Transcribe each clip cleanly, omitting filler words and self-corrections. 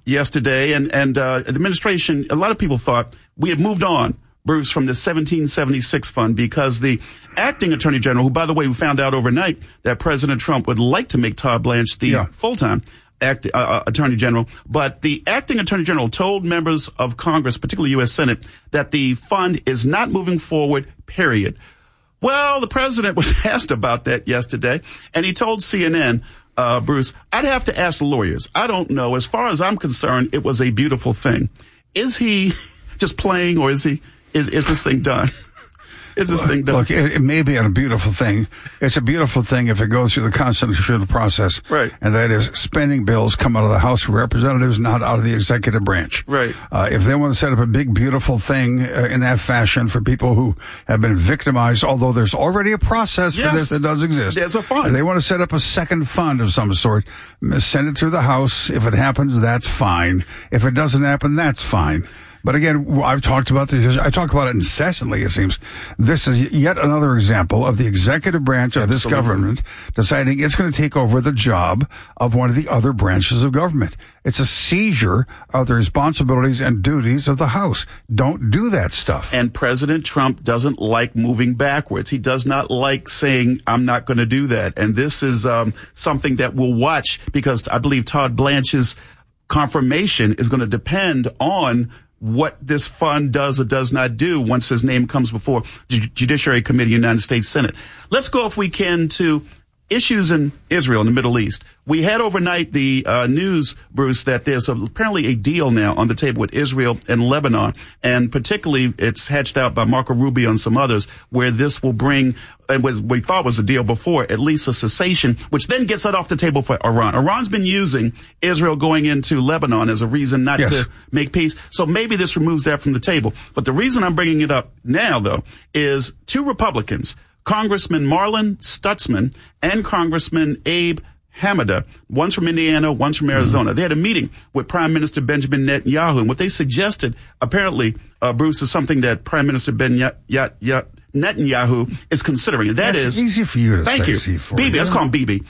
yesterday, and the administration, a lot of people thought we had moved on, Bruce, from the 1776 fund, because the acting attorney general, who, by the way, we found out overnight that President Trump would like to make Todd Blanche the full-time attorney general, but the acting attorney general told members of Congress, particularly U.S. Senate, that the fund is not moving forward, period. Well, the president was asked about that yesterday, and he told CNN, Bruce, I'd have to ask the lawyers. I don't know. As far as I'm concerned, it was a beautiful thing. Is he just playing, or is this thing done? Is this thing done? Look, it may be a beautiful thing. It's a beautiful thing if it goes through the constitutional process. Right. And that is spending bills come out of the House of Representatives, not out of the executive branch. Right. If they want to set up a big, beautiful thing in that fashion for people who have been victimized, although there's already a process for this that does exist. There's a fund. If they want to set up a second fund of some sort, send it through the House. If it happens, that's fine. If it doesn't happen, that's fine. But again, I've talked about this. I talk about it incessantly, it seems. This is yet another example of the executive branch of this government deciding it's going to take over the job of one of the other branches of government. It's a seizure of the responsibilities and duties of the House. Don't do that stuff. And President Trump doesn't like moving backwards. He does not like saying, I'm not going to do that. And this is something that we'll watch, because I believe Todd Blanche's confirmation is going to depend on what this fund does or does not do once his name comes before the Judiciary Committee, United States Senate. Let's go, if we can, to issues in Israel and the Middle East. We had overnight the news, Bruce, that there's apparently a deal now on the table with Israel and Lebanon, and particularly it's hatched out by Marco Rubio and some others, where this will bring, and what we thought was a deal before, at least a cessation, which then gets it off the table for Iran. Iran's been using Israel going into Lebanon as a reason not to make peace, so maybe this removes that from the table. But the reason I'm bringing it up now, though, is two Republicans, Congressman Marlin Stutzman and Congressman Abe Hamada, one's from Indiana, one's from Arizona. They had a meeting with Prime Minister Benjamin Netanyahu, and what they suggested, apparently, Bruce, is something that Prime Minister Netanyahu is considering. And that's easy for you to say. Thank you. Bibi, let's call him Bibi.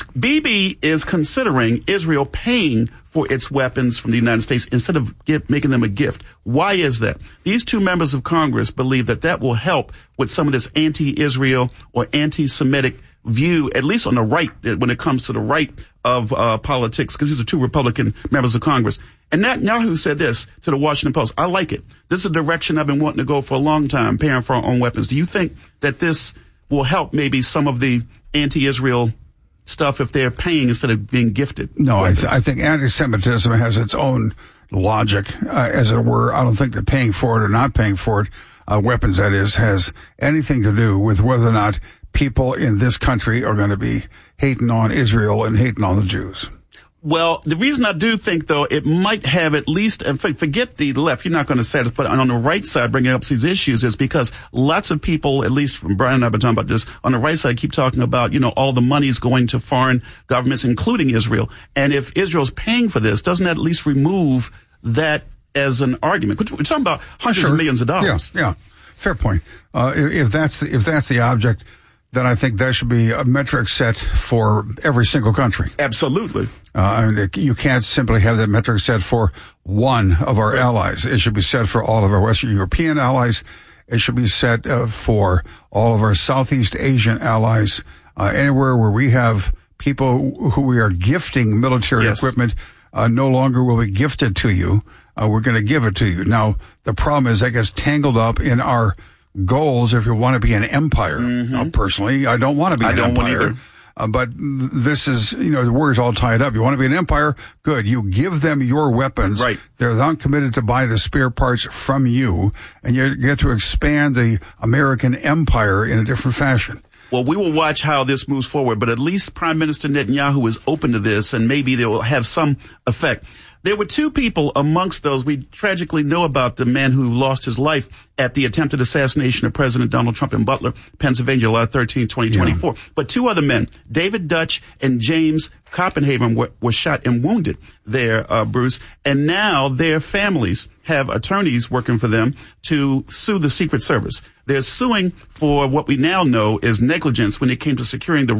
Bibi is considering Israel paying for its weapons from the United States instead of making them a gift. Why is that? These two members of Congress believe that will help with some of this anti-Israel or anti-Semitic view, at least on the right, when it comes to the right of politics, because these are two Republican members of Congress. And Netanyahu said this to the Washington Post: I like it. This is a direction I've been wanting to go for a long time, paying for our own weapons. Do you think that this will help maybe some of the anti-Israel stuff if they're paying instead of being gifted? No, I think anti-Semitism has its own logic, as it were. I don't think that paying for it or not paying for it, weapons that is, has anything to do with whether or not people in this country are going to be hating on Israel and hating on the Jews. Well, the reason I do think, though, it might have at least, and forget the left, you're not going to say this, but on the right side bringing up these issues is because lots of people, at least from Brian and I have been talking about this, on the right side keep talking about, all the money's going to foreign governments, including Israel. And if Israel's paying for this, doesn't that at least remove that as an argument? We're talking about hundreds of millions of dollars. Yeah. Fair point. If that's the object, then I think that should be a metric set for every single country. Absolutely. You can't simply have that metric set for one of our allies. It should be set for all of our Western European allies. It should be set for all of our Southeast Asian allies. Anywhere where we have people who we are gifting military equipment, no longer will be gifted to you. We're going to give it to you. Now, the problem is that gets tangled up in our goals if you want to be an empire. Personally, I don't want to be an empire. I don't want either. But this is, the word's all tied up. You want to be an empire? Good. You give them your weapons. Right. They're not committed to buy the spare parts from you, and you get to expand the American empire in a different fashion. Well, we will watch how this moves forward, but at least Prime Minister Netanyahu is open to this, and maybe they will have some effect. There were two people amongst those. We tragically know about the man who lost his life at the attempted assassination of President Donald Trump in Butler, Pennsylvania, July 13, 2024. Yeah. But two other men, David Dutch and James Copenhagen, were shot and wounded there, Bruce. And now their families have attorneys working for them to sue the Secret Service. They're suing for what we now know is negligence when it came to securing the roof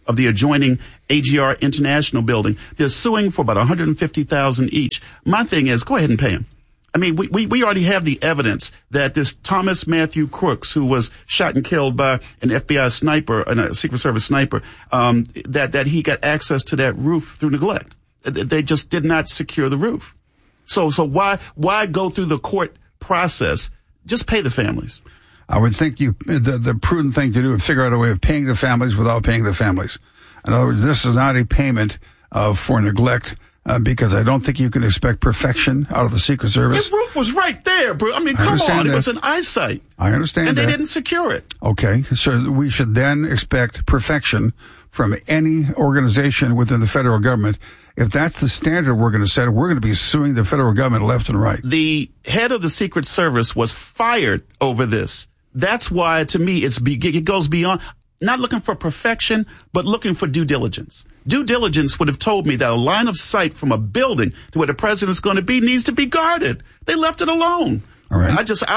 of the adjoining AGR International building. They're suing for about $150,000 each. My thing is, go ahead and pay them. I mean, we already have the evidence that this Thomas Matthew Crooks, who was shot and killed by an FBI sniper, a Secret Service sniper, that he got access to that roof through neglect. They just did not secure the roof. So why go through the court process? Just pay the families. I would think the prudent thing to do is figure out a way of paying the families without paying the families. In other words, this is not a payment for neglect. Because I don't think you can expect perfection out of the Secret Service. His roof was right there, bro. I mean, come on. It was an eyesight. I understand and that. And they didn't secure it. Okay. So we should then expect perfection from any organization within the federal government. If that's the standard we're going to set, we're going to be suing the federal government left and right. The head of the Secret Service was fired over this. That's why, to me, it goes beyond not looking for perfection, but looking for due diligence. Due diligence would have told me that a line of sight from a building to where the president's going to be needs to be guarded. They left it alone. All right.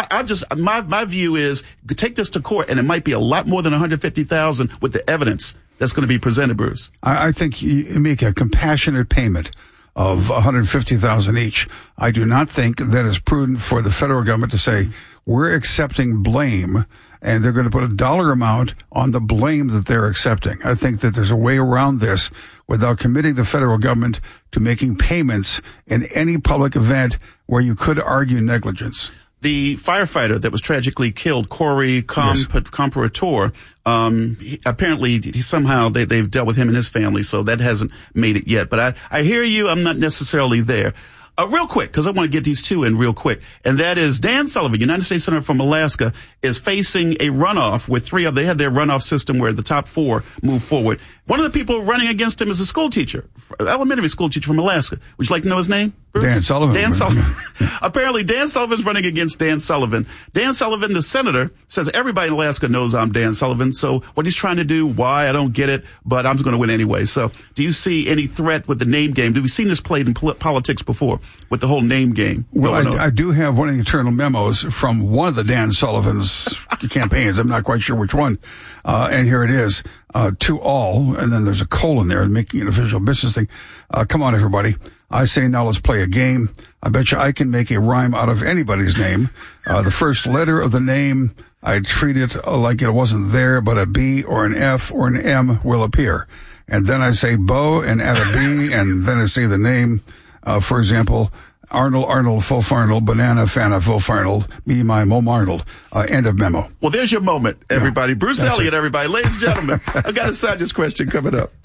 My view is take this to court, and it might be a lot more than $150,000 with the evidence that's going to be presented, Bruce. I think you make a compassionate payment of $150,000 each. I do not think that is prudent for the federal government to say we're accepting blame, and they're going to put a dollar amount on the blame that they're accepting. I think that there's a way around this without committing the federal government to making payments in any public event where you could argue negligence. The firefighter that was tragically killed, Corey Comparator, apparently they've dealt with him and his family, so that hasn't made it yet. But I hear you. I'm not necessarily there. Real quick, because I want to get these two in real quick. And that is Dan Sullivan, United States Senator from Alaska, is facing a runoff with they have their runoff system where the top four move forward. One of the people running against him is a school teacher, elementary school teacher from Alaska. Would you like to know his name, Bruce? Dan Sullivan. Dan Sullivan. Apparently, Dan Sullivan's running against Dan Sullivan. Dan Sullivan, the senator, says everybody in Alaska knows I'm Dan Sullivan. So what he's trying to do, why, I don't get it, but I'm going to win anyway. So do you see any threat with the name game? We've seen this played in politics before with the whole name game. Well, I do have one of the internal memos from one of the Dan Sullivan's campaigns. I'm not quite sure which one. And here it is. To all, and then there's a colon there, making an official business thing. Come on, everybody. I say now let's play a game. I bet you I can make a rhyme out of anybody's name. The first letter of the name, I treat it like it wasn't there, but a B or an F or an M will appear. And then I say Bo and add a B, and then I say the name. For example, Arnold, Full Farnold, Banana, Fana, Full Farnold, Me, My, Mo Marnold. End of memo. Well, there's your moment, everybody. Yeah, Bruce Elliott, everybody. Ladies and gentlemen, I've got a science question coming up.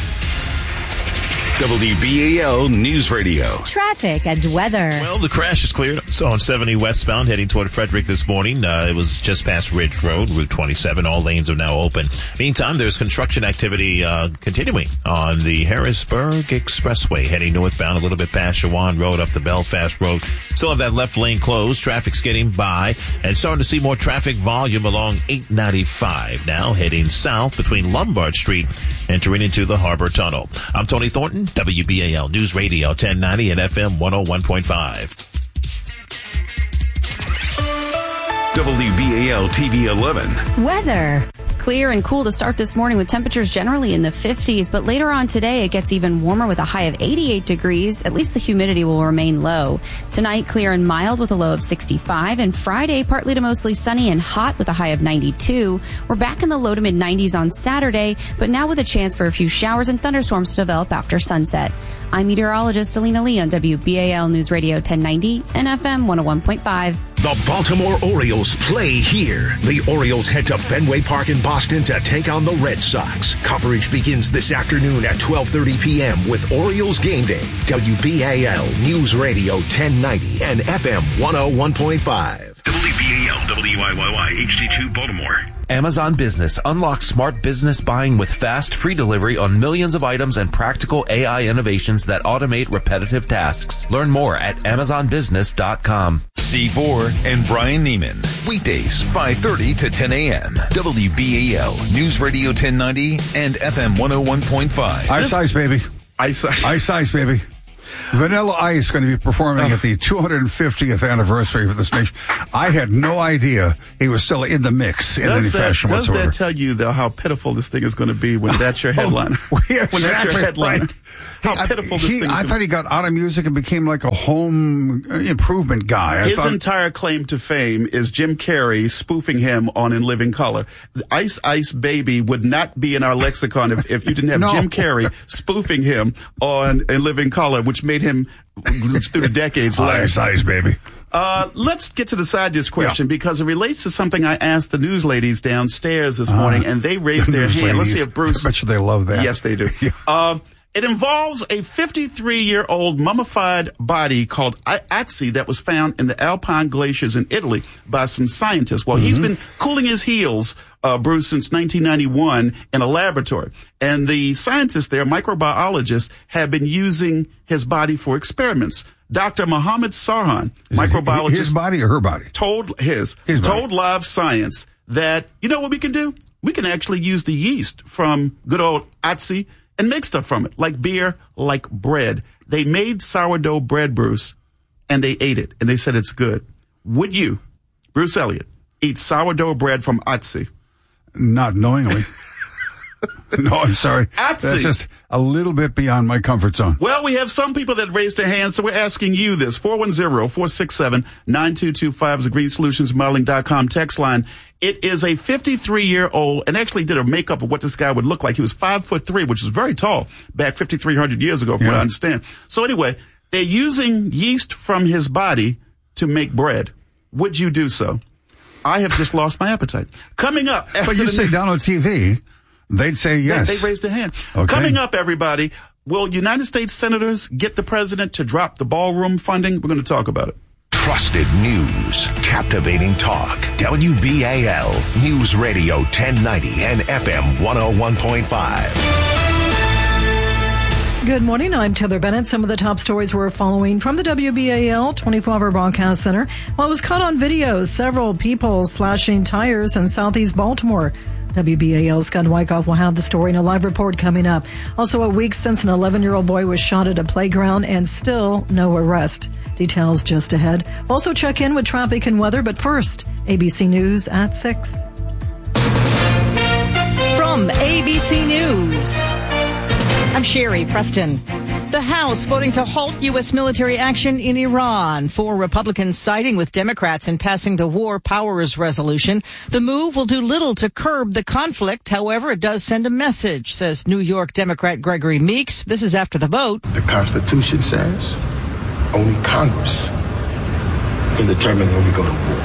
WBAL News Radio. Traffic and weather. Well, the crash is cleared. So on 70 westbound heading toward Frederick this morning. It was just past Ridge Road, Route 27. All lanes are now open. Meantime, there's construction activity continuing on the Harrisburg Expressway heading northbound a little bit past Shawan Road up the Belfast Road. Still have that left lane closed. Traffic's getting by and starting to see more traffic volume along 895 now heading south between Lombard Street entering into the Harbor Tunnel. I'm Tony Thornton. WBAL News Radio 1090 and FM 101.5. WBAL TV 11. Weather. Clear and cool to start this morning with temperatures generally in the 50s, but later on today it gets even warmer with a high of 88 degrees. At least the humidity will remain low. Tonight, clear and mild with a low of 65, and Friday, partly to mostly sunny and hot with a high of 92. We're back in the low to mid 90s on Saturday, but now with a chance for a few showers and thunderstorms to develop after sunset. I'm meteorologist Alina Lee on WBAL News Radio 1090 and FM 101.5. The Baltimore Orioles play here. The Orioles head to Fenway Park in Boston to take on the Red Sox. Coverage begins this afternoon at 12:30 p.m. with Orioles Game Day. WBAL News Radio 1090 and FM 101.5. WBAL WIYY HD2 Baltimore. Amazon Business unlocks smart business buying with fast, free delivery on millions of items and practical AI innovations that automate repetitive tasks. Learn more at AmazonBusiness.com. C4 and Brian Neiman. Weekdays, 5:30 to 10 a.m. WBAL News Radio 1090 and FM 101.5. Ice, baby. Ice. Ice, baby. Vanilla Ice going to be performing at the 250th anniversary of this nation. I had no idea he was still in the mix in any fashion whatsoever. Does that tell you, though, how pitiful this thing is going to be when that's your headliner? When that's your headliner. Right. How pitiful this thing is. I thought he got out of music and became like a home improvement guy. His entire claim to fame is Jim Carrey spoofing him on In Living Color. Ice Ice Baby would not be in our lexicon if you didn't have Jim Carrey spoofing him on In Living Color, which made him through the decades Ice Ice Baby. Let's get to the side dish question because it relates to something I asked the news ladies downstairs this morning, and they raised their hand. Let's see if Bruce. I bet you they love that. Yes, they do. It involves a 53-year-old mummified body called Ötzi that was found in the Alpine glaciers in Italy by some scientists. Well, he's been cooling his heels, Bruce, since 1991 in a laboratory. And the scientists there, microbiologists, have been using his body for experiments. Dr. Mohammed Sarhan, microbiologist. His body or her body? Told Live Science that, you know what we can do? We can actually use the yeast from good old Ötzi and make stuff from it, like beer, like bread. They made sourdough bread, Bruce, and they ate it, and they said it's good. Would you, Bruce Elliott, eat sourdough bread from Ötzi? Not knowingly. No, I'm sorry. Ötzi. That's just a little bit beyond my comfort zone. Well, we have some people that raised their hands, so we're asking you this. 410-467-9225 is the GreenSolutionsModeling.com text line. It is a 53-year-old, and actually did a makeup of what this guy would look like. He was 5'3", which is very tall, back 5,300 years ago, from what I understand. So anyway, they're using yeast from his body to make bread. Would you do so? I have just lost my appetite. Coming up after but you say down on TV, they'd say yes. They raised their hand. Okay. Coming up, everybody, will United States senators get the president to drop the ballroom funding? We're going to talk about it. Trusted news, captivating talk. WBAL News Radio 1090 and FM 101.5. Good morning. I'm Taylor Bennett. Some of the top stories we're following from the WBAL 24-hour broadcast center. Well, it was caught on video. Several people slashing tires in southeast Baltimore. WBAL's Scott Wyckoff will have the story in a live report coming up. Also, a week since an 11-year-old boy was shot at a playground and still no arrest. Details just ahead. We'll also check in with traffic and weather, but first, ABC News at 6. From ABC News, I'm Sherry Preston. The House voting to halt U.S. military action in Iran. 4 Republicans siding with Democrats in passing the War Powers Resolution. The move will do little to curb the conflict. However, it does send a message, says New York Democrat Gregory Meeks. This is after the vote. The Constitution says only Congress can determine when we go to war.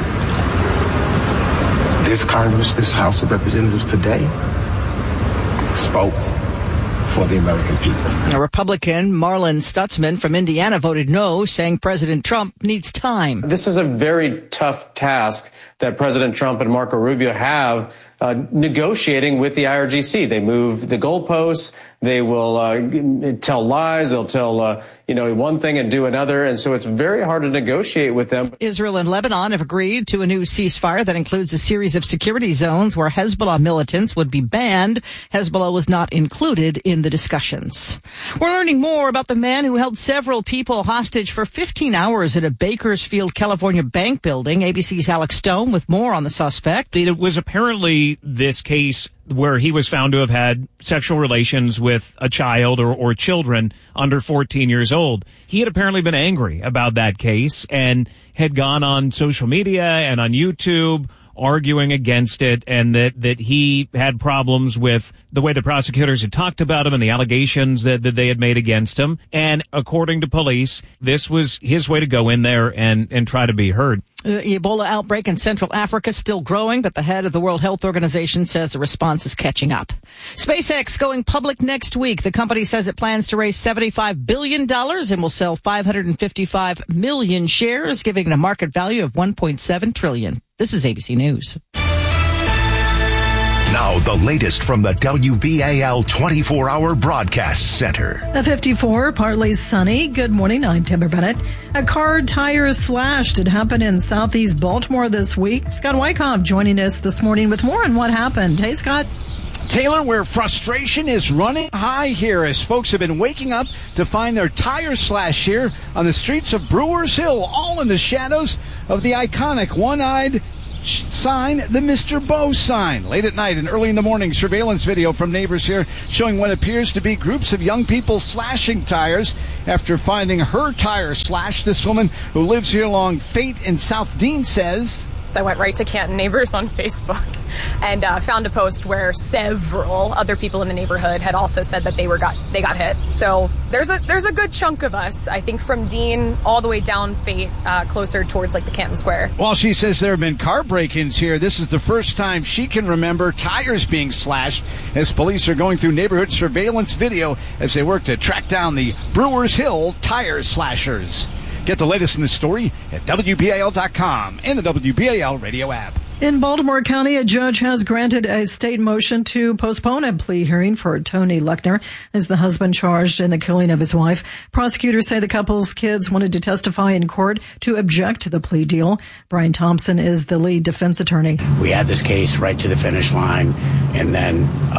This Congress, this House of Representatives today spoke for the American people. A Republican, Marlin Stutzman from Indiana, voted no, saying President Trump needs time. This is a very tough task that President Trump and Marco Rubio have negotiating with the IRGC. They move the goalposts. They will tell lies. They'll tell one thing and do another. And so it's very hard to negotiate with them. Israel and Lebanon have agreed to a new ceasefire that includes a series of security zones where Hezbollah militants would be banned. Hezbollah was not included in the discussions. We're learning more about the man who held several people hostage for 15 hours at a Bakersfield, California bank building. ABC's Alex Stone with more on the suspect. It was apparently this case where he was found to have had sexual relations with a child or children under 14 years old. He had apparently been angry about that case and had gone on social media and on YouTube arguing against it, and that he had problems with the way the prosecutors had talked about him and the allegations that they had made against him. And according to police, this was his way to go in there and try to be heard. The Ebola outbreak in Central Africa still growing, but the head of the World Health Organization says the response is catching up. SpaceX going public next week. The company says it plans to raise $75 billion and will sell 555 million shares, giving it a market value of $1.7 trillion. This is ABC News. Now, the latest from the WBAL 24-hour broadcast center. The 54, partly sunny. Good morning, I'm Timber Bennett. A car tire slashed. It happened in southeast Baltimore this week. Scott Wyckoff joining us this morning with more on what happened. Hey, Scott. Taylor, where frustration is running high here as folks have been waking up to find their tires slashed here on the streets of Brewers Hill, all in the shadows of the iconic one-eyed sign, the Mr. Bo sign. Late at night and early in the morning, surveillance video from neighbors here showing what appears to be groups of young people slashing tires after finding her tire slashed. This woman who lives here along Fate in South Dean says, I went right to Canton Neighbors on Facebook and found a post where several other people in the neighborhood had also said that they got hit. So there's a good chunk of us, I think, from Dean all the way down Fate, closer towards like the Canton Square. While she says there have been car break-ins here, this is the first time she can remember tires being slashed as police are going through neighborhood surveillance video as they work to track down the Brewers Hill tire slashers. Get the latest in the story at WBAL.com and the WBAL radio app. In Baltimore County, a judge has granted a state motion to postpone a plea hearing for Tony Lechner as the husband charged in the killing of his wife. Prosecutors say the couple's kids wanted to testify in court to object to the plea deal. Brian Thompson is the lead defense attorney. We had this case right to the finish line, and then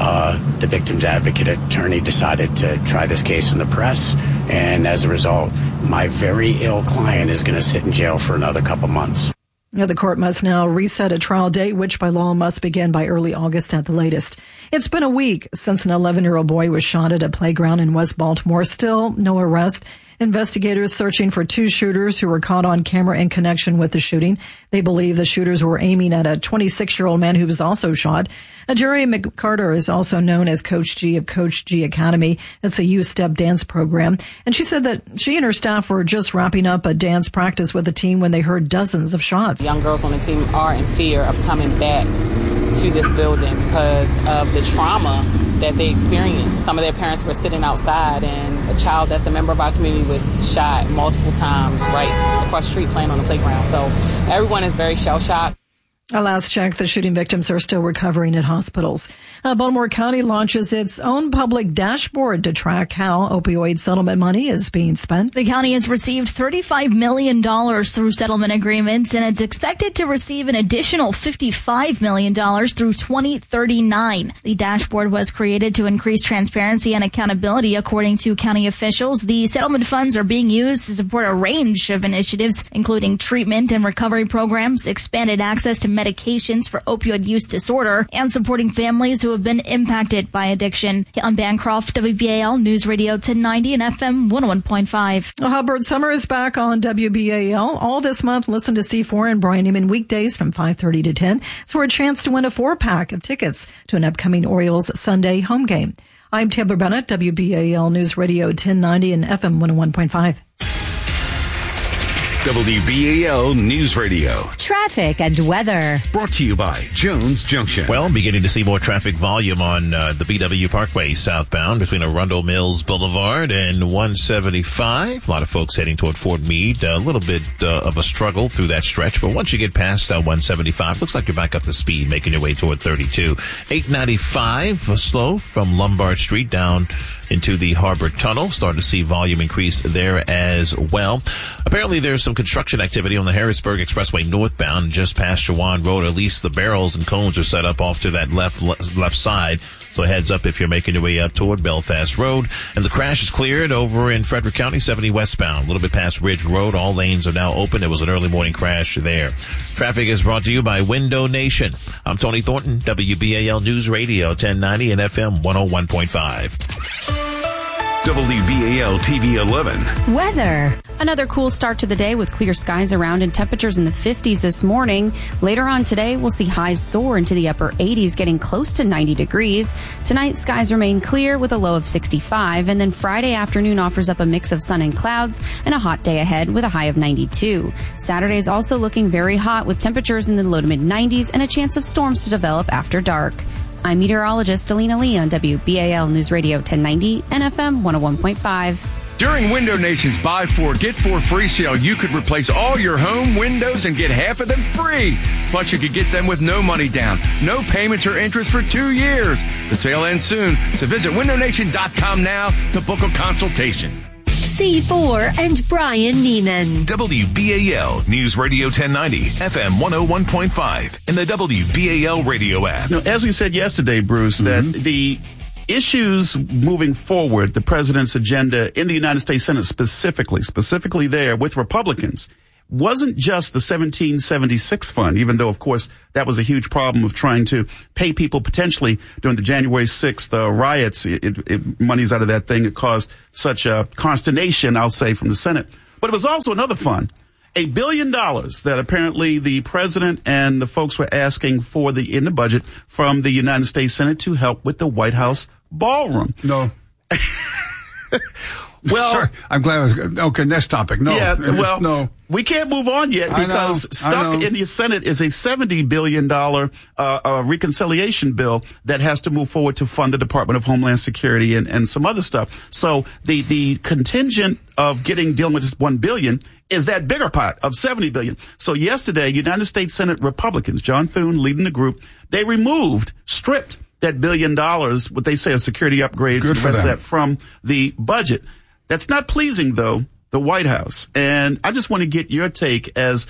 the victim's advocate attorney decided to try this case in the press, and as a result, my very ill client is going to sit in jail for another couple months. The court must now reset a trial date, which by law must begin by early August at the latest. It's been a week since an 11-year-old boy was shot at a playground in West Baltimore. Still no arrest. Investigators searching for two shooters who were caught on camera in connection with the shooting. They believe the shooters were aiming at a 26-year-old man who was also shot. Jerry McCarter is also known as Coach G of Coach G Academy. It's a youth step dance program. And she said that she and her staff were just wrapping up a dance practice with the team when they heard dozens of shots. Young girls on the team are in fear of coming back to this building because of the trauma that they experienced. Some of their parents were sitting outside, and a child that's a member of our community was shot multiple times right across the street playing on the playground. So everyone is very shell-shocked. A last check, the shooting victims are still recovering at hospitals. Baltimore County launches its own public dashboard to track how opioid settlement money is being spent. The county has received $35 million through settlement agreements, and it's expected to receive an additional $55 million through 2039. The dashboard was created to increase transparency and accountability, according to county officials. The settlement funds are being used to support a range of initiatives, including treatment and recovery programs, expanded access to medications for opioid use disorder, and supporting families who have been impacted by addiction. I'm Bancroft, WBAL News Radio 1090 and FM 101.5. Hubbard Summer is back on WBAL all this month. Listen to C4 and Brian Neiman weekdays from 5:30 to 10. It's for a chance to win a 4-pack of tickets to an upcoming Orioles Sunday home game. I'm Taylor Bennett, WBAL News Radio 1090 and FM 101.5. WBAL News Radio. Traffic and weather. Brought to you by Jones Junction. Well, beginning to see more traffic volume on the BW Parkway southbound between Arundel Mills Boulevard and 175. A lot of folks heading toward Fort Meade. A little bit of a struggle through that stretch, but once you get past 175, looks like you're back up to speed, making your way toward 32. 895 slow from Lombard Street down into the Harbor Tunnel. Starting to see volume increase there as well. Apparently there's some construction activity on the Harrisburg Expressway northbound just past Shawan Road. At least the barrels and cones are set up off to that left side. So heads up if you're making your way up toward Belfast Road. And the crash is cleared over in Frederick County, 70 westbound. A little bit past Ridge Road. All lanes are now open. There was an early morning crash there. Traffic is brought to you by Window Nation. I'm Tony Thornton, WBAL News Radio 1090 and FM 101.5. WBAL TV 11. Weather. Another cool start to the day with clear skies around and temperatures in the 50s this morning. Later on today, we'll see highs soar into the upper 80s, getting close to 90 degrees. Tonight, skies remain clear with a low of 65, and then Friday afternoon offers up a mix of sun and clouds and a hot day ahead with a high of 92. Saturday is also looking very hot with temperatures in the low to mid 90s and a chance of storms to develop after dark. I'm meteorologist Alina Lee on WBAL News Radio 1090 and FM 101.5. During Window Nation's Buy 4, Get 4 free sale, you could replace all your home windows and get half of them free. Plus, you could get them with no money down, no payments or interest for 2 years. The sale ends soon, so visit windownation.com now to book a consultation. C4 and Brian Neiman. WBAL News Radio 1090, FM 101.5, and the WBAL radio app. As we said yesterday, Bruce, that the issues moving forward, the president's agenda in the United States Senate specifically there with Republicans, wasn't just the 1776 fund, even though, of course, that was a huge problem of trying to pay people potentially during the January 6th riots. Money's out of that thing. It caused such a consternation, I'll say, from the Senate. But it was also another fund, $1 billion that apparently the president and the folks were asking for in the budget from the United States Senate to help with the White House ballroom. No. Well, sorry, I'm glad. Okay, next topic. No. Yeah, well, no. We can't move on yet because stuck in the Senate is a $70 billion reconciliation bill that has to move forward to fund the Department of Homeland Security and some other stuff. So the contingent of dealing with this $1 billion is that bigger pot of $70 billion. So yesterday, United States Senate Republicans, John Thune leading the group, they stripped that $1 billion, what they say are security upgrades, and the rest of that from the budget. That's not pleasing, though, the White House. And I just want to get your take as,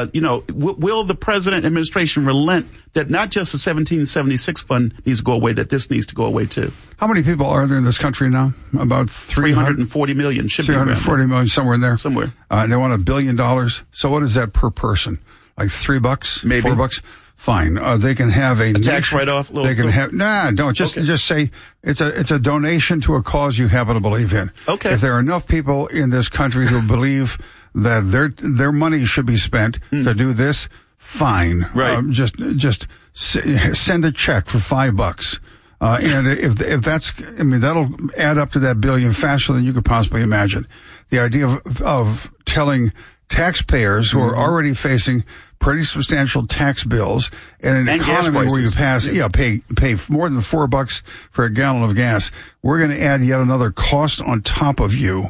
will the president administration relent that not just the 1776 fund needs to go away, that this needs to go away, too? How many people are there in this country now? About 340 million. Should 340 million, somewhere in there. Somewhere. They want $1 billion. So what is that per person? Like $3? Maybe. $4? Fine. They can have a tax write-off. They can have don't just say it's a donation to a cause you happen to believe in. Okay. If there are enough people in this country who believe that their money should be spent to do this, fine. Right. Just send a check for $5. And if that's, that'll add up to that billion faster than you could possibly imagine. The idea of telling taxpayers who are already facing pretty substantial tax bills in an economy where you pay more than $4 for a gallon of gas. We're going to add yet another cost on top of you.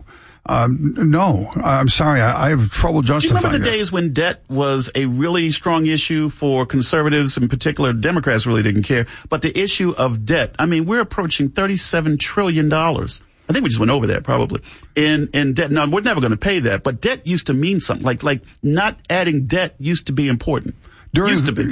No, I'm sorry. I have trouble justifying it. Do you remember the days when debt was a really strong issue for conservatives, in particular? Democrats really didn't care. But the issue of debt, we're approaching $37 trillion. I think we just went over that probably in debt. Now, we're never going to pay that, but debt used to mean something. Like not adding debt used to be important. During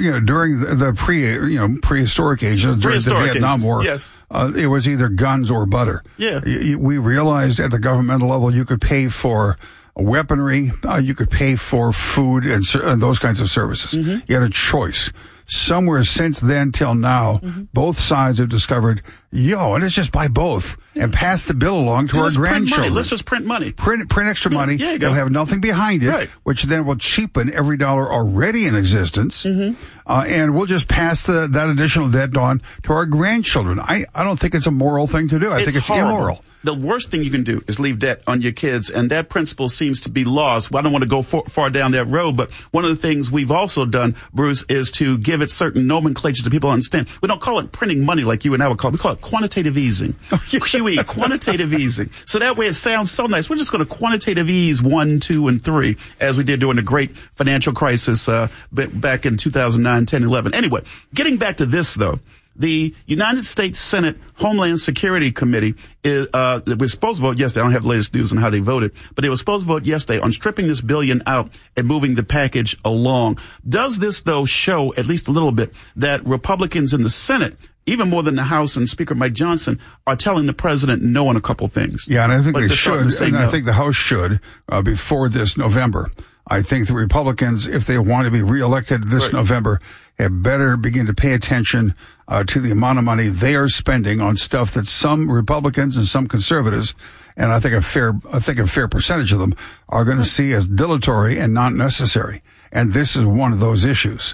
the prehistoric ages, during the Vietnam War, yes. It was either guns or butter. Yeah. We realized at the governmental level you could pay for weaponry, you could pay for food and those kinds of services. Mm-hmm. You had a choice. Somewhere since then till now, both sides have discovered, and let's just buy both and pass the bill along to our grandchildren. Let's just print money. Print extra money. Yeah, they'll have nothing behind it, which then will cheapen every dollar already in existence. And we'll just pass that additional debt on to our grandchildren. I don't think it's a moral thing to do. I think it's immoral. The worst thing you can do is leave debt on your kids, and that principle seems to be lost. Well, I don't want to go far down that road, but one of the things we've also done, Bruce, is to give it certain nomenclature so people understand. We don't call it printing money like you and I would call it. We call it quantitative easing. QE, quantitative easing. So that way it sounds so nice. We're just going to quantitative ease 1, 2, and 3, as we did during the great financial crisis back in 2009, 10, 11. Anyway, getting back to this, though. The United States Senate Homeland Security Committee was supposed to vote yesterday. I don't have the latest news on how they voted, but they were supposed to vote yesterday on stripping this billion out and moving the package along. Does this, though, show at least a little bit that Republicans in the Senate, even more than the House and Speaker Mike Johnson, are telling the president no on a couple things? Yeah, and I think they should, and I think the House should before this November. I think the Republicans, if they want to be reelected this November, have better begin to pay attention to the amount of money they are spending on stuff that some Republicans and some conservatives, and I think a fair percentage of them, are going to see as dilatory and not necessary. And this is one of those issues.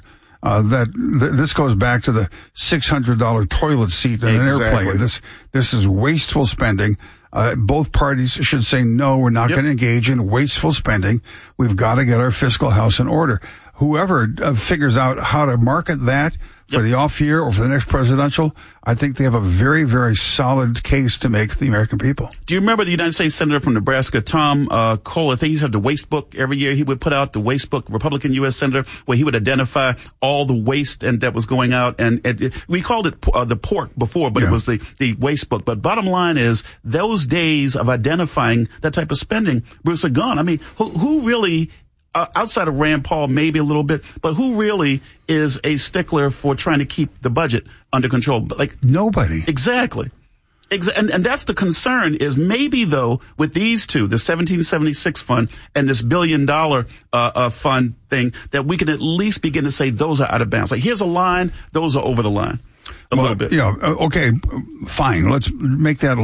This goes back to the $600 toilet seat in an airplane. This is wasteful spending. Both parties should say, no, we're not going to engage in wasteful spending. We've got to get our fiscal house in order. Whoever figures out how to market that, for the off year or for the next presidential, I think they have a very, very solid case to make to the American people. Do you remember the United States Senator from Nebraska, Tom Cole? I think he had the waste book every year. He would put out the waste book, Republican U.S. Senator, where he would identify all the waste and that was going out. And we called it the pork before, but it was the waste book. But bottom line is those days of identifying that type of spending, Bruce, are gone. I mean, who really, outside of Rand Paul, maybe a little bit, but who really is a stickler for trying to keep the budget under control? Like nobody. Exactly. And that's the concern is maybe though with these two, the 1776 fund and this $1 billion fund thing, that we can at least begin to say those are out of bounds. Like here's a line, those are over the line. A little bit. Yeah. Okay. Fine. Let's make that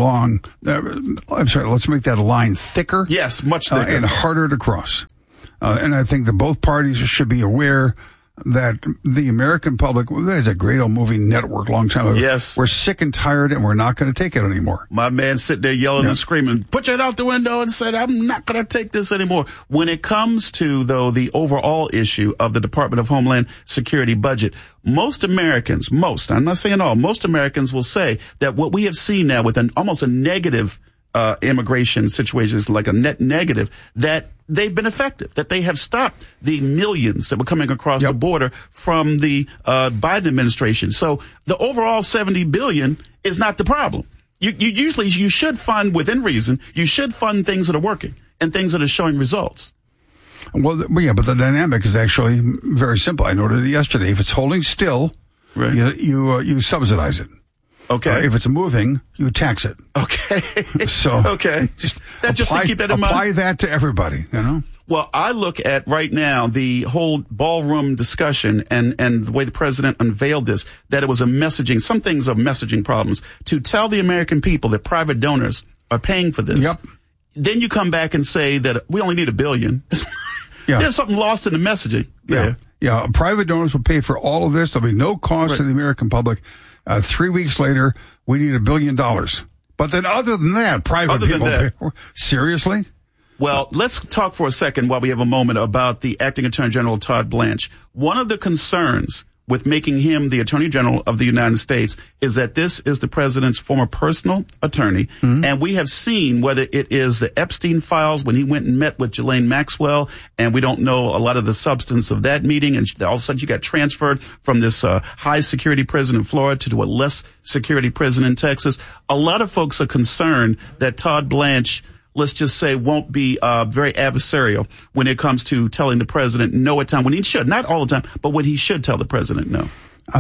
let's make that line thicker. Yes, much thicker and harder to cross. And I think that both parties should be aware that the American public, there's a great old movie Network long time ago. Yes. We're sick and tired and we're not going to take it anymore. My man sitting there yelling and screaming, put it out the window and said, I'm not going to take this anymore. When it comes to, though, the overall issue of the Department of Homeland Security budget, most Americans, I'm not saying all, most Americans will say that what we have seen now with almost a negative immigration situation is like a net negative, that they've been effective, that they have stopped the millions that were coming across the border from the Biden administration. So the overall $70 billion is not the problem. You should fund within reason. You should fund things that are working and things that are showing results. Well, yeah, but the dynamic is actually very simple. I noted it yesterday. If it's holding still, you subsidize it. Okay. If it's moving, you tax it. Okay. So just to keep that in mind. Apply that to everybody, you know? Well, I look at right now the whole ballroom discussion and the way the president unveiled this, that it was a messaging, some things are messaging problems, to tell the American people that private donors are paying for this. Yep. Then you come back and say that we only need $1 billion. There's something lost in the messaging. Yeah. Private donors will pay for all of this. There'll be no cost to the American public. 3 weeks later, we need $1 billion. But then other than that, private people pay. Seriously? Well, let's talk for a second while we have a moment about the Acting Attorney General Todd Blanche. One of the concerns with making him the Attorney General of the United States is that this is the president's former personal attorney. Mm-hmm. And we have seen whether it is the Epstein files when he went and met with Ghislaine Maxwell, and we don't know a lot of the substance of that meeting. And all of a sudden she got transferred from this high security prison in Florida to a less security prison in Texas. A lot of folks are concerned that Todd Blanche, let's just say, won't be very adversarial when it comes to telling the president no at time when he should. Not all the time, but when he should tell the president no.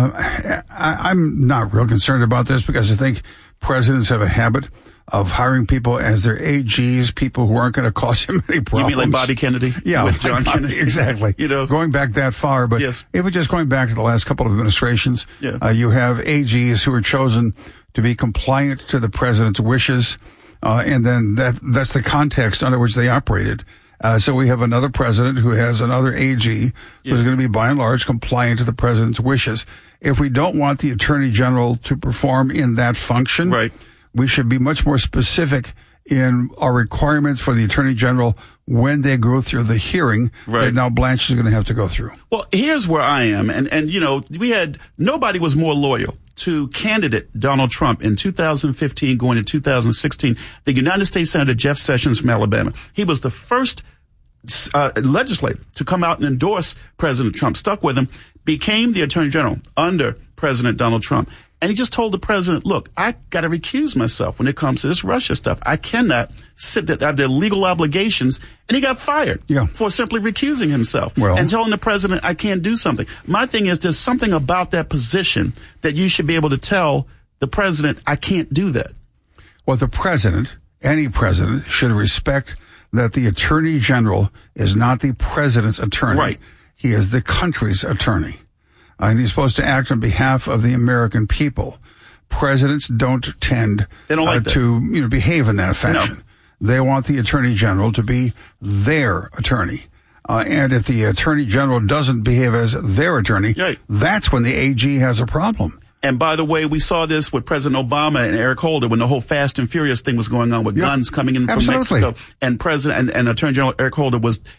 I'm not real concerned about this because I think presidents have a habit of hiring people as their AGs, people who aren't going to cause him any problems. You mean like Bobby Kennedy? Yeah. With John Kennedy? Exactly. Going back that far, but even just going back to the last couple of administrations, you have AGs who are chosen to be compliant to the president's wishes. And then that's the context under which they operated. So we have another president who has another AG who's going to be by and large compliant to the president's wishes. If we don't want the attorney general to perform in that function, we should be much more specific in our requirements for the attorney general when they go through the hearing that now Blanche is going to have to go through. Well, here's where I am. And you know, nobody was more loyal to candidate Donald Trump in 2015 going to 2016, the United States Senator Jeff Sessions from Alabama. He was the first legislator to come out and endorse President Trump, stuck with him, became the Attorney General under President Donald Trump. And he just told the president, look, I got to recuse myself when it comes to this Russia stuff. I cannot sit there. I have their legal obligations. And he got fired for simply recusing himself and telling the president, I can't do something. My thing is, there's something about that position that you should be able to tell the president, I can't do that. Well, the president, any president, should respect that the attorney general is not the president's attorney. Right. He is the country's attorney. And he's supposed to act on behalf of the American people. Presidents don't tend to behave in that fashion. No. They want the attorney general to be their attorney. And if the attorney general doesn't behave as their attorney, that's when the AG has a problem. And by the way, we saw this with President Obama and Eric Holder when the whole Fast and Furious thing was going on with guns coming in from Mexico. And President and Attorney General Eric Holder was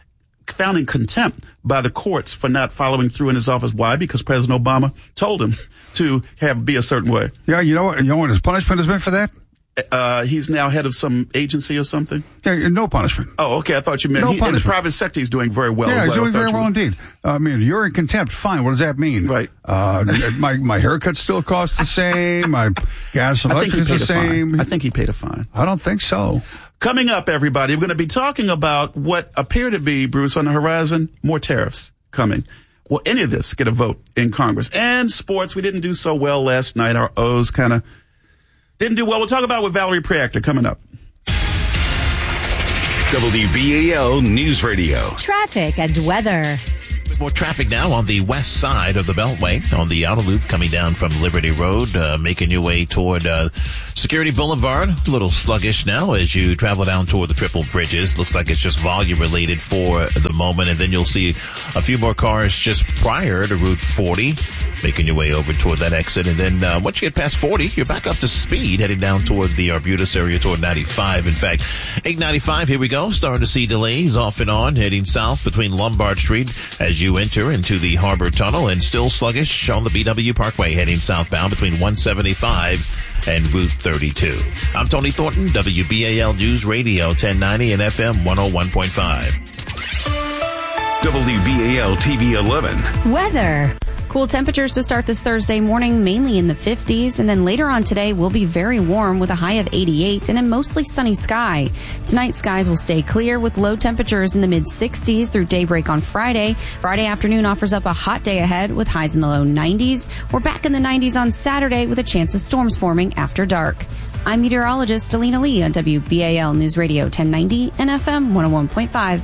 found in contempt by the courts for not following through in his office. Why? Because President Obama told him to be a certain way. Yeah, you know what his punishment has been for that? He's now head of some agency or something? Yeah, no punishment. Oh, okay. I thought you meant in the private sector he's doing very well. Yeah, he's doing very well indeed. I mean, you're in contempt. Fine. What does that mean? Right. My haircut still costs the same. My gas and electric is the same. I think he paid a fine. I don't think so. Coming up, everybody, we're going to be talking about what appear to be, Bruce, on the horizon, more tariffs coming. Will any of this get a vote in Congress? And sports, we didn't do so well last night. Our O's kind of didn't do well. We'll talk about with Valerie Preactor coming up. WBAL News Radio. Traffic and weather. More traffic now on the west side of the Beltway on the outer loop coming down from Liberty Road, making your way toward Security Boulevard. A little sluggish now as you travel down toward the triple bridges. Looks like it's just volume related for the moment. And then you'll see a few more cars just prior to Route 40 making your way over toward that exit. And then once you get past 40, you're back up to speed heading down toward the Arbutus area toward 95. In fact, 895, here we go. Starting to see delays off and on heading south between Lombard Street as you enter into the Harbor Tunnel, and still sluggish on the BW Parkway heading southbound between 175 and Route 32. I'm Tony Thornton, WBAL News Radio 1090 and FM 101.5. WBAL TV 11. Weather. Cool temperatures to start this Thursday morning, mainly in the 50s, and then later on today will be very warm with a high of 88 and a mostly sunny sky. Tonight, skies will stay clear with low temperatures in the mid-60s through daybreak on Friday. Friday afternoon offers up a hot day ahead with highs in the low 90s. We're back in the 90s on Saturday with a chance of storms forming after dark. I'm meteorologist Alina Lee on WBAL News Radio 1090 and FM 101.5.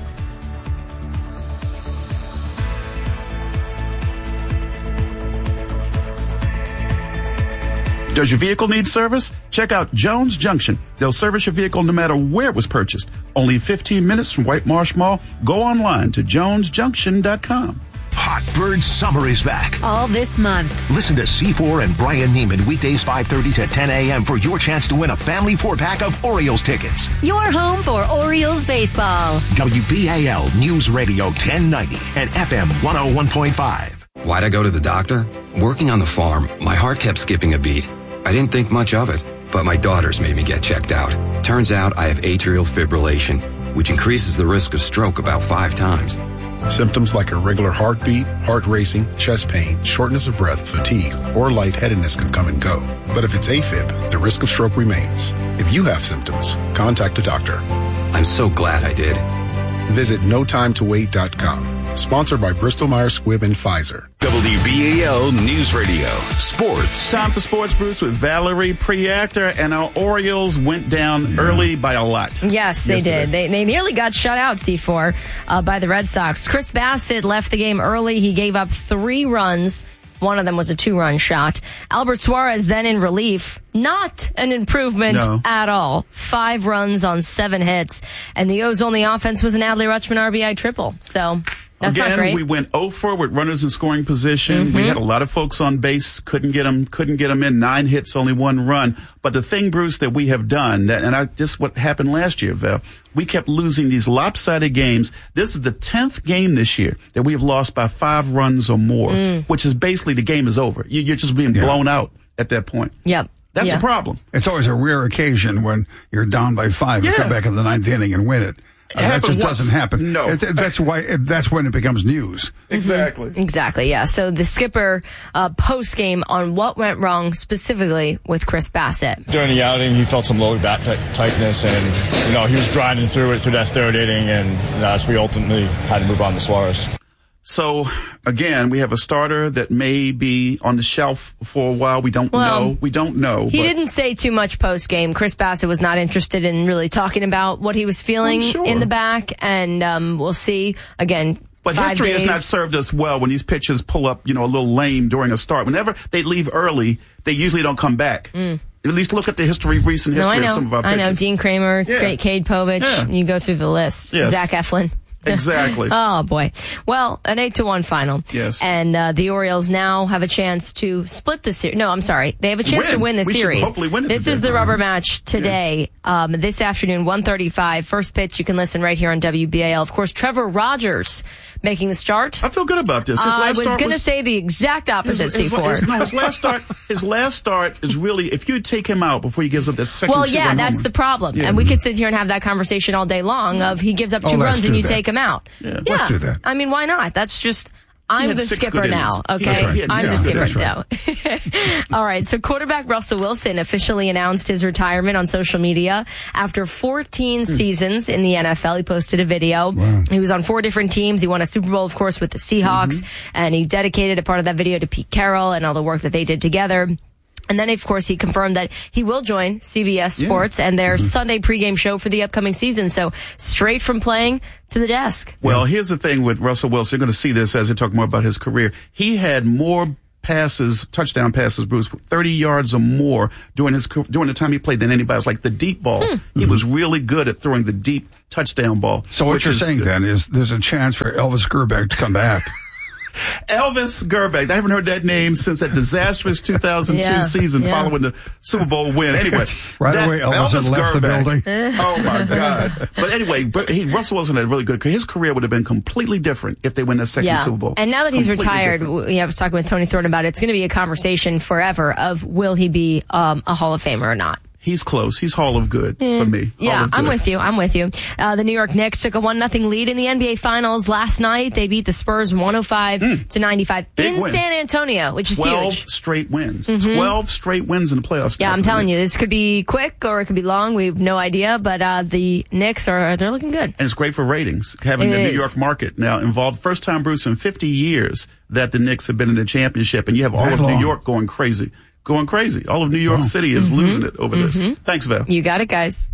Does your vehicle need service? Check out Jones Junction. They'll service your vehicle no matter where it was purchased. Only 15 minutes from White Marsh Mall. Go online to jonesjunction.com. Hot Bird Summer is back. All this month. Listen to C4 and Brian Neiman weekdays 5:30 to 10 a.m. for your chance to win a family 4-pack of Orioles tickets. Your home for Orioles baseball. WBAL News Radio 1090 and FM 101.5. Why'd I go to the doctor? Working on the farm, my heart kept skipping a beat. I didn't think much of it, but my daughters made me get checked out. Turns out I have atrial fibrillation, which increases the risk of stroke about 5 times. Symptoms like irregular heartbeat, heart racing, chest pain, shortness of breath, fatigue, or lightheadedness can come and go. But if it's AFib, the risk of stroke remains. If you have symptoms, contact a doctor. I'm so glad I did. Visit notimetowait.com. Sponsored by Bristol-Myers Squibb and Pfizer. WBAL News Radio. Sports. Time for Sports, Bruce, with Valerie Preactor, and our Orioles went down early by a lot. Yes, they did. They nearly got shut out, C4, by the Red Sox. Chris Bassett left the game early. He gave up 3 runs. One of them was a 2-run shot. Albert Suarez then in relief. Not an improvement at all. 5 runs on 7 hits. And the O's only offense was an Adley Rutschman RBI triple. So that's not great. We went 0-4 with runners in scoring position. We had a lot of folks on base. Couldn't get them in. 9 hits, only 1 run. But the thing, Bruce, that we have done, just what happened last year, Val, we kept losing these lopsided games. This is the 10th game this year that we have lost by 5 runs or more, which is basically the game is over. You're just being blown out at that point. Yep. That's the problem. It's always a rare occasion when you're down by 5 and come back in the 9th inning and win it. That just doesn't happen. No. That's when it becomes news. Exactly, yeah. So the skipper post game on what went wrong specifically with Chris Bassett. During the outing, he felt some lower back tightness, and he was grinding through that 3rd inning, and that's we ultimately had to move on to Suarez. So, again, we have a starter that may be on the shelf for a while. We don't know. We don't know. He didn't say too much post-game. Chris Bassett was not interested in really talking about what he was feeling in the back, and we'll see. Again, but 5 history days. has not served us well when these pitchers pull up, a little lame during a start. Whenever they leave early, they usually don't come back. At least look at the recent history of some of our pitchers. I know. Dean Kramer, Cade Povich. You go through the list. Yes. Zach Eflin. Exactly. Oh, boy. Well, an 8-1 final. Yes. And the Orioles now have a chance to split the series. No, I'm sorry. They have a chance to win the series. Hopefully win it This is the rubber match today, this afternoon, 1:35. First pitch, you can listen right here on WBAL. Of course, Trevor Rogers making the start. I feel good about this. I was going to say the exact opposite, C4. His last start is really, if you take him out before he gives up that second Well, two-run yeah, that's homer. the problem. Yeah. And we could sit here and have that conversation all day long of he gives up 2 runs and you take him out. Yeah. Let's do that. I mean, why not? That's just... I'm had the 6 skipper good now, innings. okay? I'm the skipper right. now. All right, so quarterback Russell Wilson officially announced his retirement on social media after 14 seasons in the NFL. He posted a video. Wow. He was on 4 different teams. He won a Super Bowl, of course, with the Seahawks, and he dedicated a part of that video to Pete Carroll and all the work that they did together. And then, of course, he confirmed that he will join CBS Sports and their Sunday pregame show for the upcoming season. So straight from playing to the desk. Well, here's the thing with Russell Wilson. You're going to see this as we talk more about his career. He had more touchdown passes, Bruce, 30 yards or more during the time he played than anybody else. Like the deep ball. He was really good at throwing the deep touchdown ball. So what you're saying then is there's a chance for Elvis Grbac to come back. Elvis Grbac. I haven't heard that name since that disastrous 2002 season following the Super Bowl win. Anyway, away, Elvis had left the building. Oh my God! But anyway, Russell Wilson had a really good career. His career would have been completely different if they win that second Super Bowl. And now that he's Completely retired, different. I was talking with Tony Thornton about it. It's going to be a conversation forever of will he be a Hall of Famer or not. He's close. He's Hall of Good for me. Yeah, I'm with you. The New York Knicks took a 1-0 lead in the NBA Finals last night. They beat the Spurs 105-95 in win. San Antonio, which is 12 huge. straight wins. 12 straight wins in the playoffs. Yeah, I'm telling you, this could be quick or it could be long. We have no idea, but the Knicks they're looking good. And it's great for ratings, having the New York market now involved. First time, Bruce, in 50 years that the Knicks have been in the championship, and you have all of New York going crazy. All of New York City is losing it over this. Thanks, Val. You got it, guys.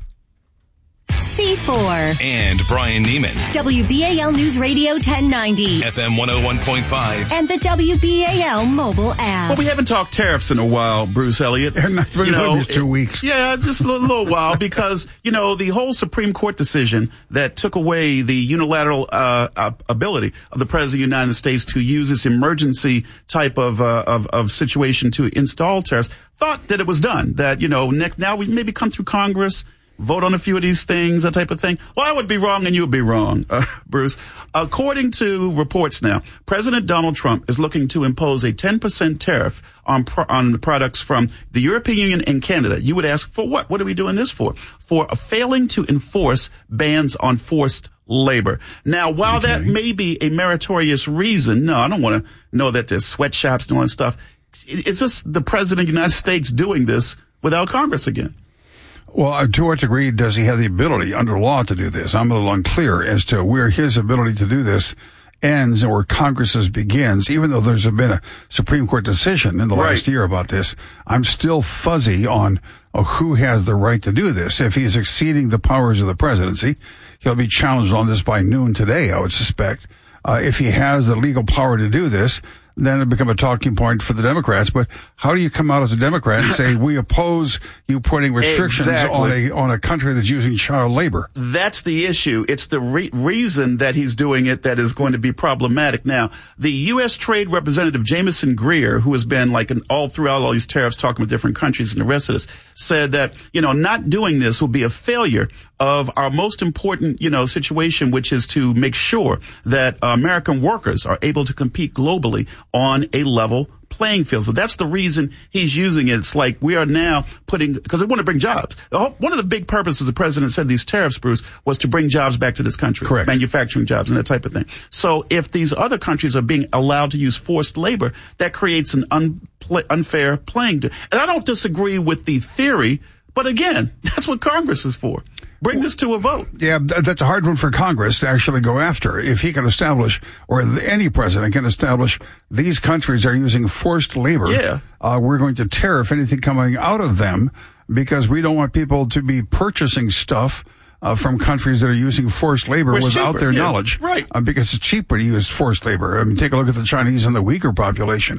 C4 And Brian Neiman. WBAL News Radio 1090 FM 101.5. and the WBAL mobile app. Well, we haven't talked tariffs in a while, Bruce Elliott. It's 2 weeks. Yeah, just a little while because, the whole Supreme Court decision that took away the unilateral ability of the President of the United States to use this emergency type of situation to install tariffs, thought that it was done. That, now we maybe come through Congress, vote on a few of these things, that type of thing. Well, I would be wrong and you would be wrong, Bruce. According to reports now, President Donald Trump is looking to impose a 10% tariff on products from the European Union and Canada. You would ask, for what? What are we doing this for? For failing to enforce bans on forced labor. Now, while that may be a meritorious reason, no, I don't want to know that there's sweatshops and all that stuff. It's just the President of the United States doing this without Congress again. Well, to what degree does he have the ability under law to do this? I'm a little unclear as to where his ability to do this ends and where Congress's begins. Even though there's been a Supreme Court decision in the last year about this, I'm still fuzzy on who has the right to do this. If he's exceeding the powers of the presidency, he'll be challenged on this by noon today, I would suspect. If he has the legal power to do this, then it become a talking point for the Democrats. But how do you come out as a Democrat and say, we oppose you putting restrictions on a country that's using child labor? That's the issue. It's the reason that he's doing it that is going to be problematic. Now, the U.S. Trade Representative Jameson Greer, who has been all throughout all these tariffs talking with different countries and the rest of this, said that, not doing this will be a failure of our most important, situation, which is to make sure that American workers are able to compete globally on a level playing field. So that's the reason he's using it. It's like we are now because they want to bring jobs. One of the big purposes the president said these tariffs, Bruce, was to bring jobs back to this country. Correct. Manufacturing jobs and that type of thing. So if these other countries are being allowed to use forced labor, that creates an unfair playing field. And I don't disagree with the theory, but again, that's what Congress is for. Bring this to a vote. Yeah, that's a hard one for Congress to actually go after. If he can establish, or any president can establish, these countries are using forced labor. Yeah. We're going to tariff anything coming out of them because we don't want people to be purchasing stuff from countries that are using forced labor without their knowledge. Right. Because it's cheaper to use forced labor. I mean, take a look at the Chinese and the Uyghur population.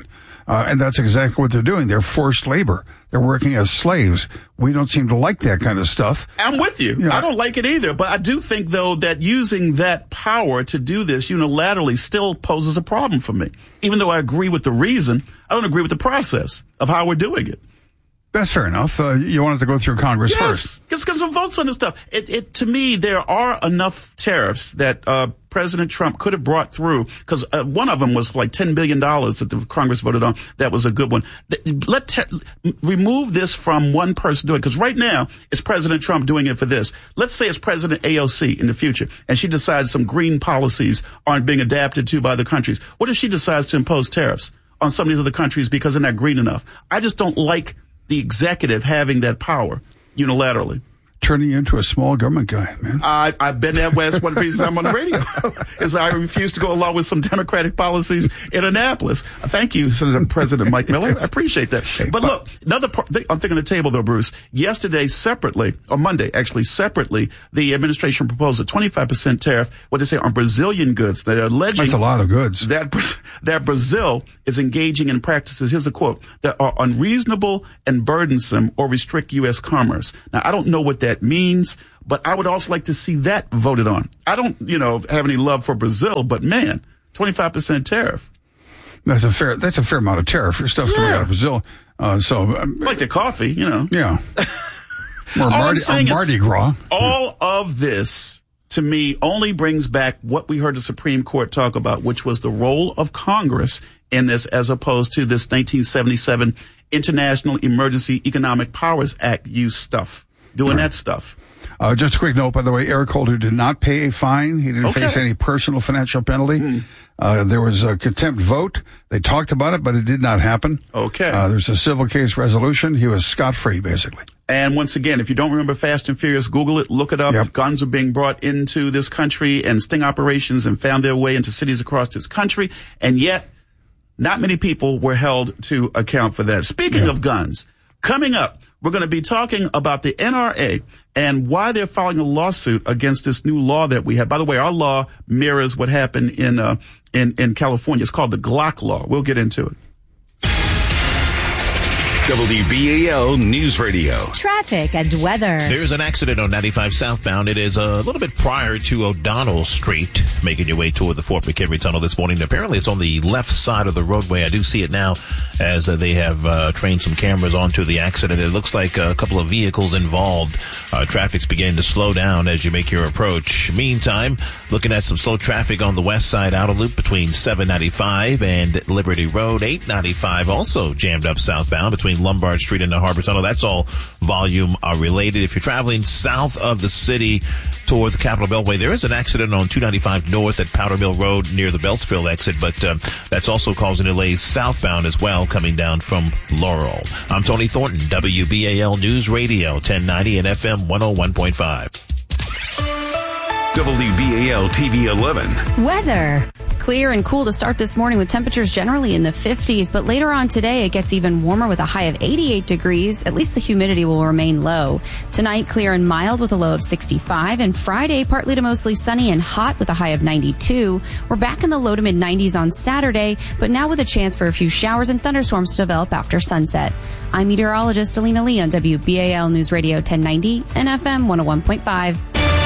And that's exactly what they're doing. They're forced labor. They're working as slaves. We don't seem to like that kind of stuff. I'm with you. I don't like it either. But I do think, though, that using that power to do this unilaterally still poses a problem for me. Even though I agree with the reason, I don't agree with the process of how we're doing it. That's fair enough. You wanted to go through Congress first. Yes, get some votes on this stuff. To me, there are enough tariffs that President Trump could have brought through, because one of them was like $10 billion that the Congress voted on. That was a good one. Remove this from one person doing it, because right now it's President Trump doing it for this. Let's say it's President AOC in the future, and she decides some green policies aren't being adapted to by the countries. What if she decides to impose tariffs on some of these other countries because they're not green enough? I just don't like the executive having that power unilaterally. Turning you into a small government guy, man. I've been that way. That's one of the reasons I'm on the radio, is I refuse to go along with some Democratic policies in Annapolis. Thank you, Senator President Mike Miller. I appreciate that. But look, another I'm thinking of the table, though, Bruce. Yesterday, separately, or Monday, actually, separately, the administration proposed a 25% tariff, what they say, on Brazilian goods. They're alleging... That's a lot of goods. That Brazil is engaging in practices, here's the quote, that are unreasonable and burdensome or restrict U.S. commerce. Now, I don't know what that means, but I would also like to see that voted on. I don't, have any love for Brazil, but man, 25% tariff. That's a fair amount of tariff for stuff coming out of Brazil. Like the coffee, Yeah. Or Mardi Gras. All of this, to me, only brings back what we heard the Supreme Court talk about, which was the role of Congress in this, as opposed to this 1977 International Emergency Economic Powers Act use stuff. Doing that stuff. Just a quick note, by the way, Eric Holder did not pay a fine. He didn't face any personal financial penalty. There was a contempt vote. They talked about it, but it did not happen. Okay. There's a civil case resolution. He was scot-free, basically. And once again, if you don't remember Fast and Furious, Google it, look it up. Yep. Guns are being brought into this country and sting operations and found their way into cities across this country. And yet, not many people were held to account for that. Speaking of guns, coming up, we're going to be talking about the NRA and why they're filing a lawsuit against this new law that we have. By the way, our law mirrors what happened in California. It's called the Glock Law. We'll get into it. WBAL News Radio. Traffic and weather. There's an accident on 95 southbound. It is a little bit prior to O'Donnell Street, making your way toward the Fort McHenry Tunnel this morning. Apparently, it's on the left side of the roadway. I do see it now as they have trained some cameras onto the accident. It looks like a couple of vehicles involved. Traffic's beginning to slow down as you make your approach. Meantime, looking at some slow traffic on the west side outer loop between 795 and Liberty Road. 895 also jammed up southbound between Lombard Street and the Harbor Tunnel. That's all volume related. If you're traveling south of the city toward the Capitol Beltway, there is an accident on 295 north at Powder Mill Road near the Beltsville exit, but that's also causing delays southbound as well, coming down from Laurel. I'm Tony Thornton, WBAL News Radio, 1090 and FM 101.5. WBAL TV 11. Weather. Clear and cool to start this morning with temperatures generally in the 50s, but later on today it gets even warmer with a high of 88 degrees. At least the humidity will remain low. Tonight, clear and mild with a low of 65, and Friday, partly to mostly sunny and hot with a high of 92. We're back in the low to mid 90s on Saturday, but now with a chance for a few showers and thunderstorms to develop after sunset. I'm meteorologist Alina Lee on WBAL News Radio 1090 and FM 101.5.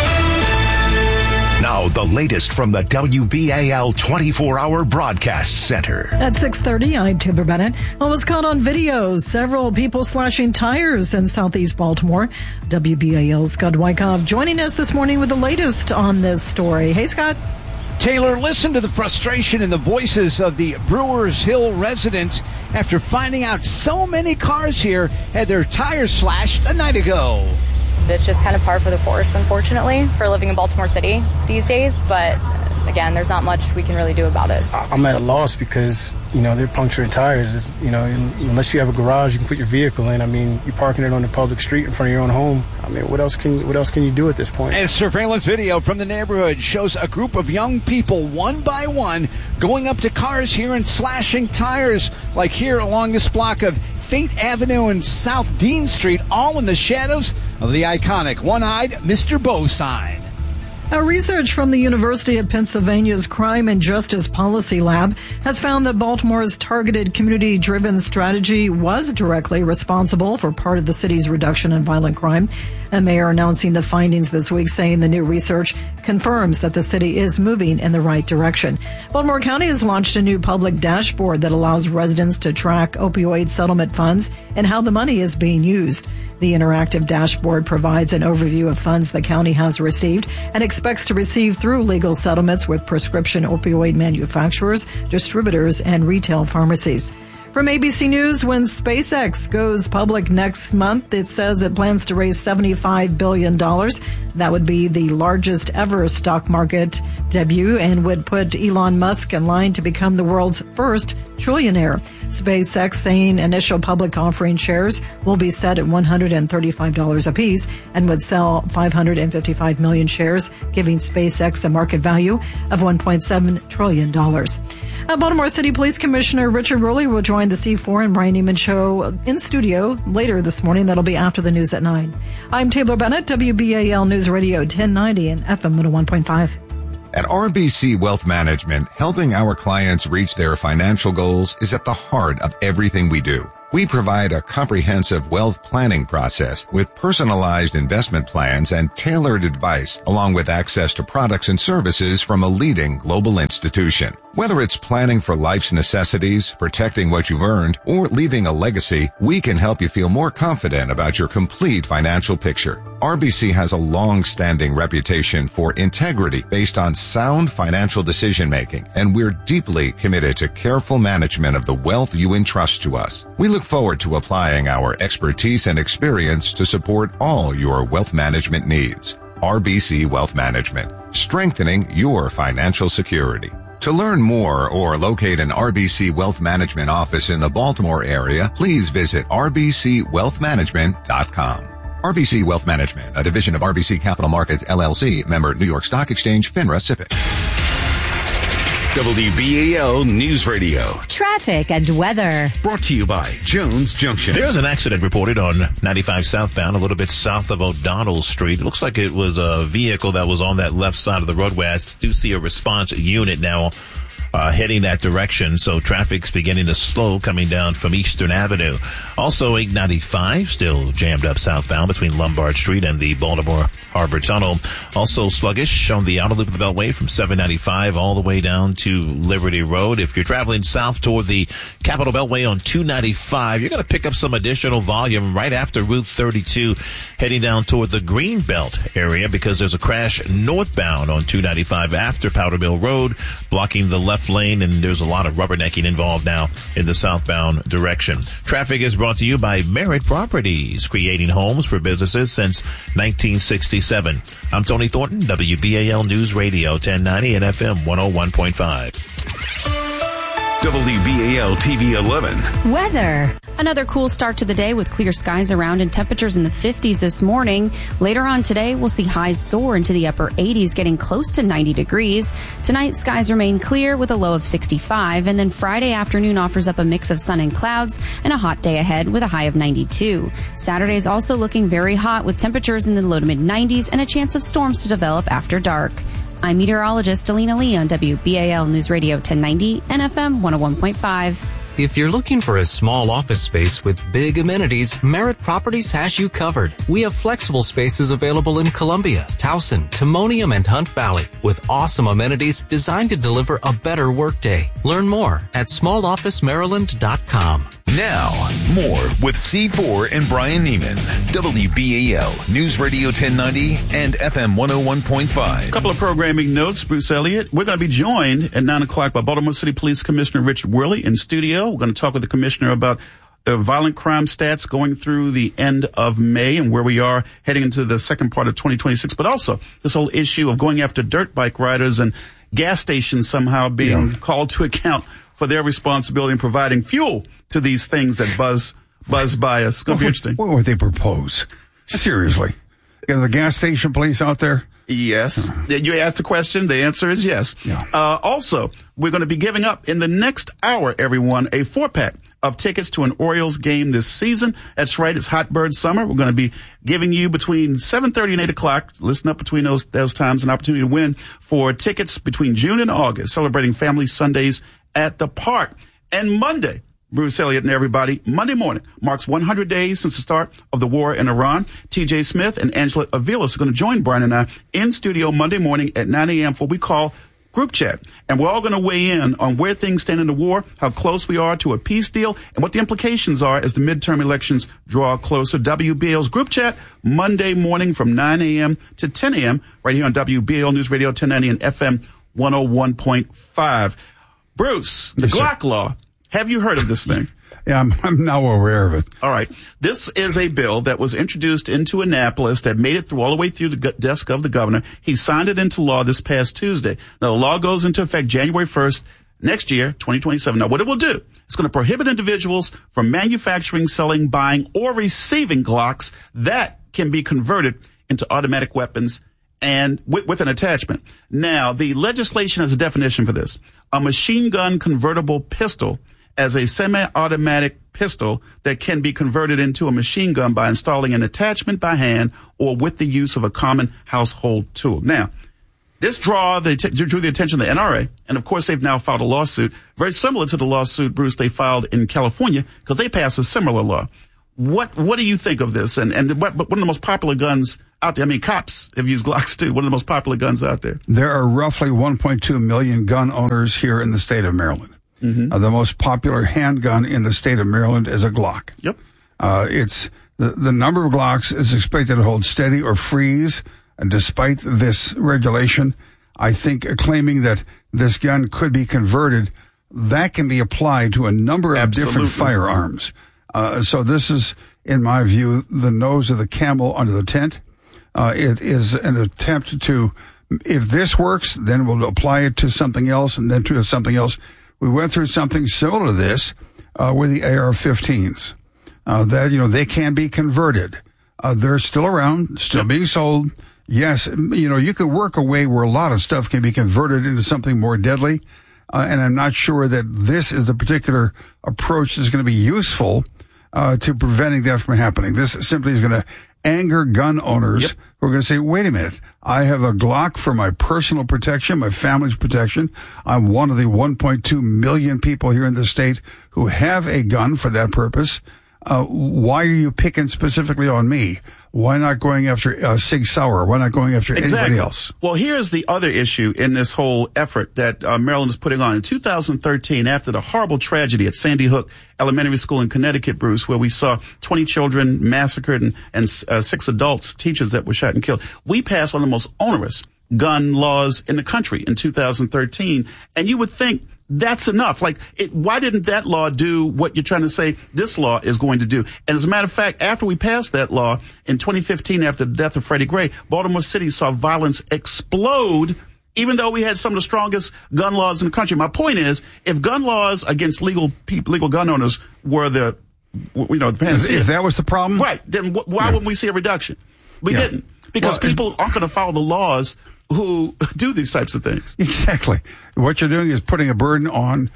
Now, the latest from the WBAL 24-hour broadcast center. At 6:30, I'm Timber Bennett. What was caught on video, several people slashing tires in southeast Baltimore. WBAL's Scott Wyckoff joining us this morning with the latest on this story. Hey, Scott. Taylor, listen to the frustration in the voices of the Brewers Hill residents after finding out so many cars here had their tires slashed a night ago. It's just kind of par for the course, unfortunately, for living in Baltimore City these days. But again, there's not much we can really do about it. I'm at a loss because, they're puncturing tires. It's, unless you have a garage you can put your vehicle in. I mean, you're parking it on the public street in front of your own home. I mean, what else can you do at this point? And surveillance video from the neighborhood shows a group of young people, one by one, going up to cars here and slashing tires, like here along this block of Fate Avenue and South Dean Street, all in the shadows of the iconic one-eyed Mr. Bo sign. Research from the University of Pennsylvania's Crime and Justice Policy Lab has found that Baltimore's targeted community-driven strategy was directly responsible for part of the city's reduction in violent crime. A mayor announcing the findings this week, saying the new research confirms that the city is moving in the right direction. Baltimore County has launched a new public dashboard that allows residents to track opioid settlement funds and how the money is being used. The interactive dashboard provides an overview of funds the county has received and expects to receive through legal settlements with prescription opioid manufacturers, distributors, and retail pharmacies. From ABC News, when SpaceX goes public next month, it says it plans to raise $75 billion. That would be the largest ever stock market debut and would put Elon Musk in line to become the world's first trillionaire. SpaceX saying initial public offering shares will be set at $135 apiece and would sell 555 million shares, giving SpaceX a market value of $1.7 trillion. Baltimore City Police Commissioner Richard Worley will join the C4 and Brian Neiman show in studio later this morning. That'll be after the news at 9. I'm Taylor Bennett, WBAL News Radio 1090 and FM 101.5. At RBC Wealth Management, helping our clients reach their financial goals is at the heart of everything we do. We provide a comprehensive wealth planning process with personalized investment plans and tailored advice, along with access to products and services from a leading global institution. Whether it's planning for life's necessities, protecting what you've earned, or leaving a legacy, we can help you feel more confident about your complete financial picture. RBC has a long-standing reputation for integrity based on sound financial decision-making, and we're deeply committed to careful management of the wealth you entrust to us. We look forward to applying our expertise and experience to support all your wealth management needs. RBC Wealth Management, strengthening your financial security. To learn more or locate an RBC Wealth Management office in the Baltimore area, please visit rbcwealthmanagement.com. RBC Wealth Management, a division of RBC Capital Markets, LLC, member New York Stock Exchange, FINRA, SIPC. WBAL News Radio. Traffic and weather. Brought to you by Jones Junction. There's an accident reported on 95 southbound, a little bit south of O'Donnell Street. It looks like it was a vehicle that was on that left side of the roadway. I do see a response unit now heading that direction, so traffic's beginning to slow coming down from Eastern Avenue. Also, 895 still jammed up southbound between Lombard Street and the Baltimore Harbor Tunnel. Also sluggish on the outer loop of the Beltway from 795 all the way down to Liberty Road. If you're traveling south toward the Capitol Beltway on 295, you're going to pick up some additional volume right after Route 32 heading down toward the Greenbelt area because there's a crash northbound on 295 after Powder Mill Road, blocking the left lane, and there's a lot of rubbernecking involved now in the southbound direction. Traffic is brought to you by Merit Properties, creating homes for businesses since 1967. I'm Tony Thornton, WBAL News Radio 1090 and FM 101.5. WBAL TV 11. Weather. Another cool start to the day with clear skies around and temperatures in the 50s this morning. Later on today, we'll see highs soar into the upper 80s, getting close to 90 degrees. Tonight, skies remain clear with a low of 65, and then Friday afternoon offers up a mix of sun and clouds and a hot day ahead with a high of 92. Saturday is also looking very hot with temperatures in the low to mid 90s and a chance of storms to develop after dark. I'm meteorologist Alina Lee on WBAL News Radio 1090 and FM 101.5. If you're looking for a small office space with big amenities, Merit Properties has you covered. We have flexible spaces available in Columbia, Towson, Timonium, and Hunt Valley with awesome amenities designed to deliver a better workday. Learn more at smallofficemaryland.com. Now, more with C4 and Brian Neiman. WBAL News Radio 1090 and FM 101.5. A couple of programming notes, Bruce Elliott. We're going to be joined at 9 o'clock by Baltimore City Police Commissioner Richard Worley in studio. We're going to talk with the commissioner about the violent crime stats going through the end of May and where we are heading into the second part of 2026, but also this whole issue of going after dirt bike riders and gas stations somehow being called to account for their responsibility in providing fuel to these things that buzz by us. It's going to be interesting. What would they propose? Seriously. The gas station police out there? Yes. You asked the question. The answer is yes. Yeah. Also, we're going to be giving up in the next hour, everyone, a 4-pack of tickets to an Orioles game this season. That's right. It's Hot Bird Summer. We're going to be giving you between 7:30 and 8 o'clock. Listen up between those times, an opportunity to win for tickets between June and August, celebrating Family Sundays at the park. And Monday, Bruce Elliott and everybody, Monday morning marks 100 days since the start of the war in Iran. TJ Smith and Angela Aviles are going to join Brian and I in studio Monday morning at 9 a.m. for what we call Group Chat. And we're all going to weigh in on where things stand in the war, how close we are to a peace deal, and what the implications are as the midterm elections draw closer. WBAL's Group Chat, Monday morning from 9 a.m. to 10 a.m. right here on WBAL News Radio 1090 and FM 101.5. Bruce, the Glock law. Have you heard of this thing? Yeah, I'm now aware of it. All right. This is a bill that was introduced into Annapolis that made it through all the way through the desk of the governor. He signed it into law this past Tuesday. Now, the law goes into effect January 1st next year, 2027. Now, what it will do, it's going to prohibit individuals from manufacturing, selling, buying, or receiving Glocks that can be converted into automatic weapons and with an attachment. Now, the legislation has a definition for this. A machine gun convertible pistol as a semi-automatic pistol that can be converted into a machine gun by installing an attachment by hand or with the use of a common household tool. Now, this drew the attention of the NRA, and of course they've now filed a lawsuit very similar to the lawsuit, Bruce, they filed in California because they passed a similar law. What do you think of this? And one of the most popular guns out there, I mean, cops have used Glocks too, one of the most popular guns out there. There are roughly 1.2 million gun owners here in the state of Maryland. Mm-hmm. The most popular handgun in the state of Maryland is a Glock. Yep. It's the number of Glocks is expected to hold steady or freeze. And despite this regulation, I think claiming that this gun could be converted, that can be applied to a number of different firearms. So this is, in my view, the nose of the camel under the tent. It is an attempt to, if this works, then we'll apply it to something else and then to something else. We went through something similar to this with the AR-15s. They can be converted. They're still around, still being sold. Yes, you could work a way where a lot of stuff can be converted into something more deadly. And I'm not sure that this is the particular approach that's going to be useful to preventing that from happening. This simply is going to anger gun owners who are going to say, wait a minute, I have a Glock for my personal protection, my family's protection. I'm one of the 1.2 million people here in the state who have a gun for that purpose. Why are you picking specifically on me? Why not going after Sig Sauer? Why not going after anybody else? Well, here's the other issue in this whole effort that Maryland is putting on. In 2013, after the horrible tragedy at Sandy Hook Elementary School in Connecticut, Bruce, where we saw 20 children massacred and 6 adults, teachers that were shot and killed, we passed one of the most onerous gun laws in the country in 2013. And you would think that's enough. Why didn't that law do what you're trying to say this law is going to do? And as a matter of fact, after we passed that law in 2015, after the death of Freddie Gray, Baltimore City saw violence explode, even though we had some of the strongest gun laws in the country. My point is, if gun laws against legal gun owners were the panacea, if that was the problem, right, then why wouldn't we see a reduction? We didn't, because people aren't going to follow the laws who do these types of things. Exactly. What you're doing is putting a burden on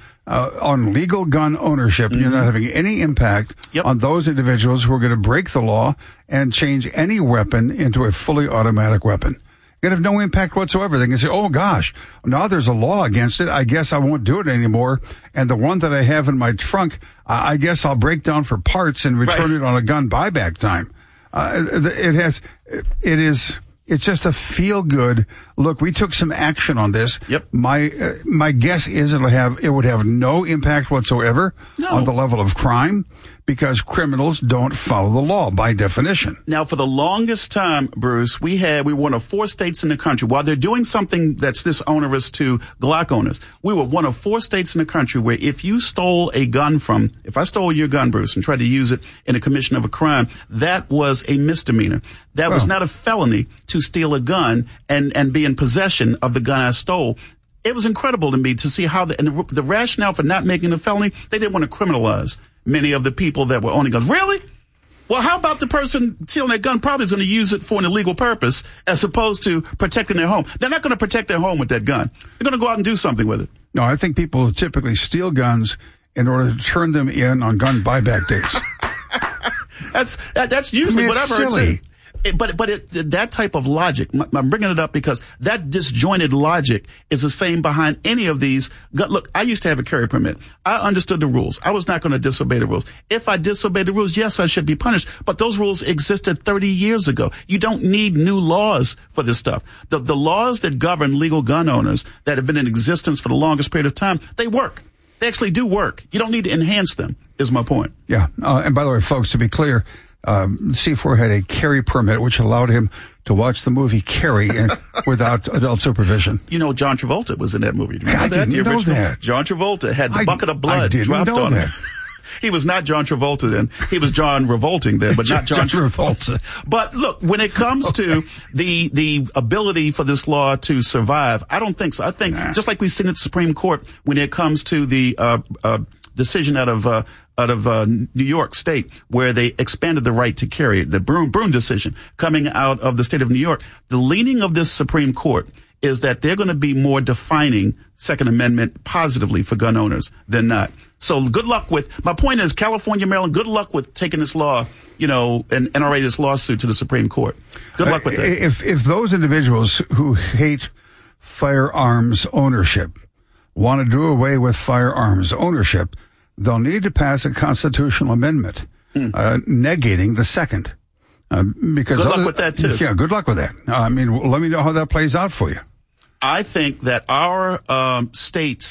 legal gun ownership. Mm-hmm. You're not having any impact on those individuals who are going to break the law and change any weapon into a fully automatic weapon. You're going to have no impact whatsoever. They can say, oh gosh, now there's a law against it. I guess I won't do it anymore. And the one that I have in my trunk, I guess I'll break down for parts and return it on a gun buyback time. It's just a feel-good look. We took some action on this. Yep. My guess is it would have no impact whatsoever on the level of crime, because criminals don't follow the law by definition. Now, for the longest time, Bruce, we were one of 4 states in the country. While they're doing something that's this onerous to Glock owners, we were one of 4 states in the country where if you stole a gun if I stole your gun, Bruce, and tried to use it in a commission of a crime, that was a misdemeanor. That was not a felony to steal a gun and be in possession of the gun I stole. It was incredible to me to see how the rationale for not making it a felony, they didn't want to criminalize many of the people that were owning guns. Really? Well, how about the person stealing that gun probably is going to use it for an illegal purpose as opposed to protecting their home? They're not going to protect their home with that gun. They're going to go out and do something with it. No, I think people typically steal guns in order to turn them in on gun buyback days. That's usually it's whatever. silly. But that type of logic, I'm bringing it up because that disjointed logic is the same behind any of these. Look, I used to have a carry permit. I understood the rules. I was not going to disobey the rules. If I disobeyed the rules, yes, I should be punished. But those rules existed 30 years ago. You don't need new laws for this stuff. The laws that govern legal gun owners that have been in existence for the longest period of time, they work. They actually do work. You don't need to enhance them, is my point. Yeah. And by the way, folks, to be clear, C4 had a carry permit, which allowed him to watch the movie Carrie without adult supervision. You know, John Travolta was in that movie. Do you remember I didn't know that. John Travolta had the bucket of blood dropped on him. He was not John Travolta then. He was John Revolting then, but not John Travolta. But look, when it comes to the ability for this law to survive, I don't think so. I think just like we've seen at the Supreme Court when it comes to the decision out of New York State, where they expanded the right to carry, the Brune decision coming out of the state of New York. The leaning of this Supreme Court is that they're going to be more defining Second Amendment positively for gun owners than not. So good luck my point is, California, Maryland, good luck with taking this law, and NRA this lawsuit to the Supreme Court. Good luck with that. If those individuals who hate firearms ownership want to do away with firearms ownership, they'll need to pass a constitutional amendment negating the second. Because good luck with that, too. Yeah, good luck with that. Let me know how that plays out for you. I think that our states